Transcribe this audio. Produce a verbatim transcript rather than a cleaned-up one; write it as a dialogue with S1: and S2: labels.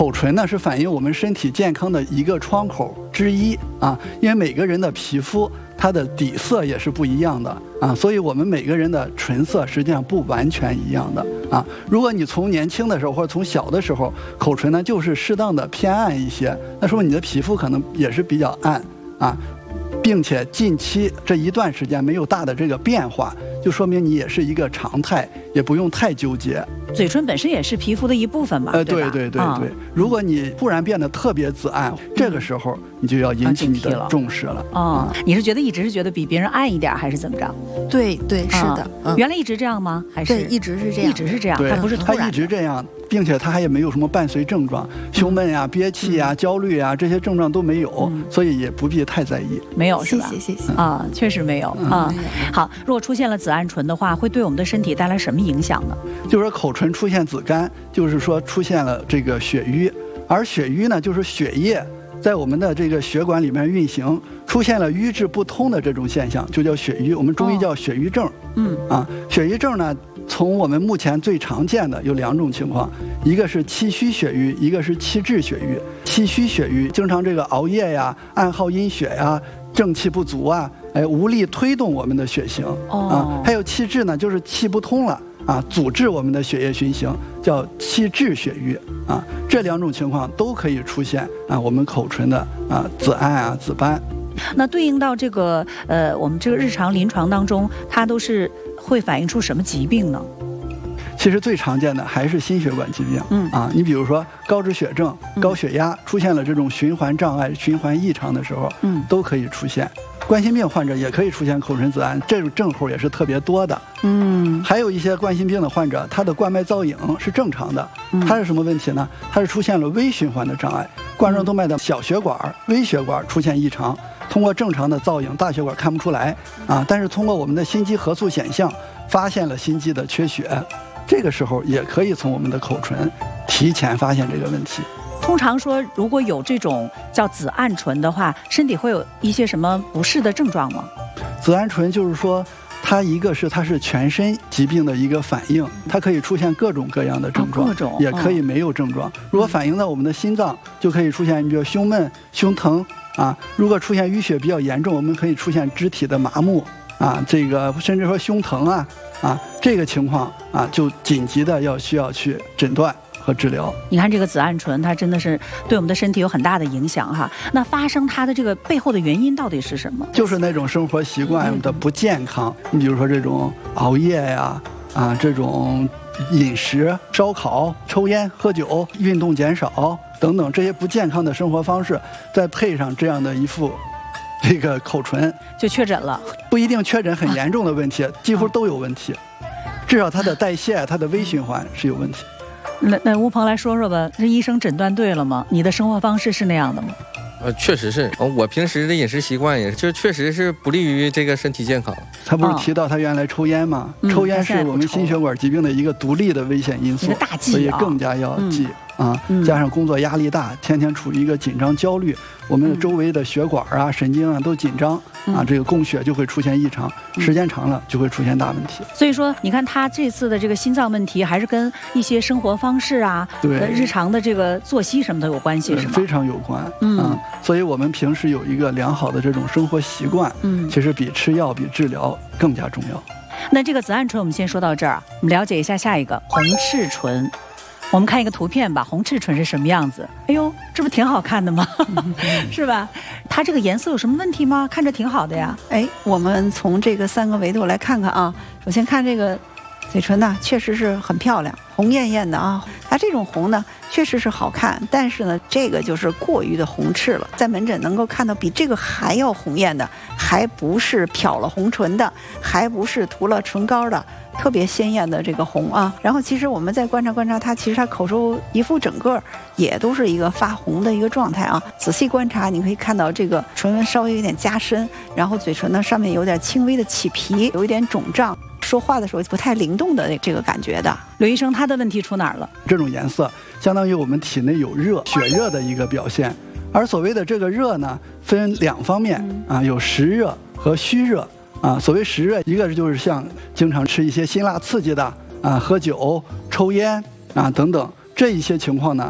S1: 口唇呢是反映我们身体健康的一个窗口之一啊，因为每个人的皮肤它的底色也是不一样的啊，所以我们每个人的唇色实际上不完全一样的啊。如果你从年轻的时候或者从小的时候口唇呢就是适当的偏暗一些，那说明你的皮肤可能也是比较暗啊，并且近期这一段时间没有大的这个变化，就说明你也是一个常态，也不用太纠结。
S2: 嘴唇本身也是皮肤的一部分嘛，
S1: 呃，
S2: 对
S1: 对对对对、
S2: 嗯。
S1: 如果你突然变得特别紫暗，这个时候你就要引起你的重视了。
S2: 哦、嗯，你是觉得一直是觉得比别人暗一点，还是怎么着？
S3: 对对，是的、
S2: 嗯。原来一直这样吗？还是
S3: 对，一直是这样，
S2: 一直是这样，
S1: 对，
S2: 它不是突然的。
S1: 它一直这样，并且它还也没有什么伴随症状，胸闷呀、憋气呀、焦虑呀这些症状都没有，
S2: 嗯、
S1: 所以也不必太在意。
S2: 没有是吧？
S3: 谢谢谢谢
S2: 啊，确实没有啊、嗯。好，如果出现了紫暗唇的话，会对我们的身体带来什么影响呢？
S1: 就是说口唇出现紫绀，就是说出现了这个血瘀，而血瘀呢，就是血液在我们的这个血管里面运行，出现了瘀滞不通的这种现象，就叫血瘀。我们中医叫血瘀症。
S2: 嗯
S1: 啊，血瘀症呢，从我们目前最常见的有两种情况，一个是气虚血瘀，一个是气滞血瘀。气虚血瘀经常这个熬夜呀、暗耗阴血呀、正气不足啊，哎，无力推动我们的血行。
S2: 哦、
S1: 啊，还有气滞呢，就是气不通了。啊，阻滞我们的血液循行，叫气滞血瘀啊。这两种情况都可以出现啊，我们口唇的啊紫暗啊、紫斑。
S2: 那对应到这个呃，我们这个日常临床当中，它都是会反映出什么疾病呢？
S1: 其实最常见的还是心血管疾病。
S2: 嗯
S1: 啊，你比如说高脂血症、高血压，出现了这种循环障碍、循环异常的时候，
S2: 嗯，
S1: 都可以出现。冠心病患者也可以出现口唇紫暗，这种症候也是特别多的。
S2: 嗯，
S1: 还有一些冠心病的患者，他的冠脉造影是正常的，他是什么问题呢？他是出现了微循环的障碍，冠状动脉的小血管、微血管出现异常，通过正常的造影，大血管看不出来啊，但是通过我们的心肌核素显像，发现了心肌的缺血，这个时候也可以从我们的口唇提前发现这个问题。
S2: 通常说，如果有这种叫紫暗唇的话，身体会有一些什么不适的症状吗？
S1: 紫暗唇就是说，它一个是它是全身疾病的一个反应，它可以出现各种各样的症状，
S2: 哦、各种
S1: 也可以没有症状。如果反映在我们的心脏，就可以出现，你比如胸闷、胸疼啊。如果出现淤血比较严重，我们可以出现肢体的麻木啊，这个甚至说胸疼啊啊，这个情况啊，就紧急的要需要去诊断和治疗。
S2: 你看这个紫暗唇，它真的是对我们的身体有很大的影响哈。那发生它的这个背后的原因到底是什么？
S1: 就是那种生活习惯的不健康。你比如说这种熬夜呀，啊，这种饮食、烧烤、抽烟、喝酒、运动减少等等这些不健康的生活方式，再配上这样的一副这个口唇，
S2: 就确诊了。
S1: 不一定确诊很严重的问题，几乎都有问题。至少它的代谢、它的微循环是有问题。
S2: 那那吴鹏来说说吧，这医生诊断对了吗？你的生活方式是那样的吗？
S4: 呃，确实是，我平时的饮食习惯也就确实是不利于这个身体健康。
S1: 他不是提到他原来抽烟吗？
S2: 嗯、
S1: 抽烟是我们心血管疾病的一个独立的危险因素，
S2: 大忌啊、
S1: 所以更加要忌、嗯、啊、嗯。加上工作压力大，天天处于一个紧张焦虑，我们的周围的血管啊、神经啊都紧张、嗯、啊，这个供血就会出现异常，时间长了就会出现大问题。
S2: 所以说，你看他这次的这个心脏问题，还是跟一些生活方式啊、
S1: 对
S2: 日常的这个作息什么的有关系，是吗？
S1: 非常有关。
S2: 嗯、
S1: 啊，所以我们平时有一个良好的这种生活习惯，
S2: 嗯，
S1: 其实比吃药、比治疗更加重要。
S2: 那这个紫暗唇我们先说到这儿，我们了解一下下一个红赤唇。我们看一个图片吧，红赤唇是什么样子？哎呦，这不挺好看的吗？是吧？它这个颜色有什么问题吗？看着挺好的呀。
S3: 哎，我们从这个三个维度来看看啊。首先看这个嘴唇呢，确实是很漂亮，红艳艳的啊。它这种红呢，确实是好看，但是呢，这个就是过于的红赤了。在门诊能够看到比这个还要红艳的，还不是漂了红唇的，还不是涂了唇膏的。特别鲜艳的这个红啊，然后其实我们再观察观察它，其实它口周一副整个也都是一个发红的一个状态啊。仔细观察，你可以看到这个唇纹稍微有点加深，然后嘴唇呢上面有点轻微的起皮，有一点肿胀，说话的时候不太灵动的这个感觉的。
S2: 刘医生，他的问题出哪儿了？
S1: 这种颜色相当于我们体内有热、血热的一个表现，而所谓的这个热呢，分两方面啊，有实热和虚热。啊，所谓实热，一个就是像经常吃一些辛辣刺激的啊，喝酒、抽烟啊等等这一些情况呢，